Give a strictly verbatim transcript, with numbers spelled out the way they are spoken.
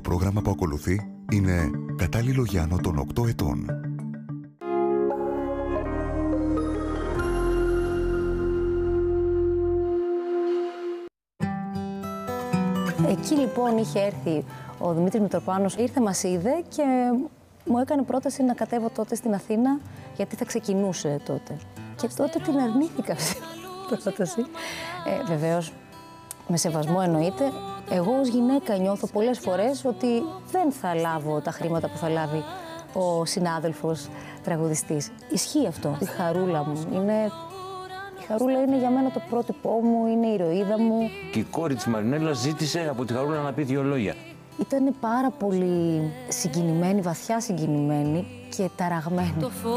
πρόγραμμα που ακολουθεί είναι κατάλληλο για άνω των οκτώ ετών. Εκεί λοιπόν είχε έρθει ο Δημήτρης Μητροπάνος, ήρθε, μας είδε και μου έκανε πρόταση να κατέβω τότε στην Αθήνα, γιατί θα ξεκινούσε τότε. Και τότε την αρνήθηκα αυτή την πρόταση. Ε, βεβαίως, με σεβασμό εννοείται. Εγώ ως γυναίκα νιώθω πολλές φορές ότι δεν θα λάβω τα χρήματα που θα λάβει ο συνάδελφος τραγουδιστής. Ισχύει αυτό. Η Χαρούλα μου είναι... Η Χαρούλα είναι για μένα το πρότυπό μου, είναι η ηρωίδα μου. Και η κόρη της Μαρινέλλας ζήτησε από τη Χαρούλα να πει δύο λόγια. Ήταν πάρα πολύ συγκινημένη, βαθιά συγκινημένη και ταραγμένη.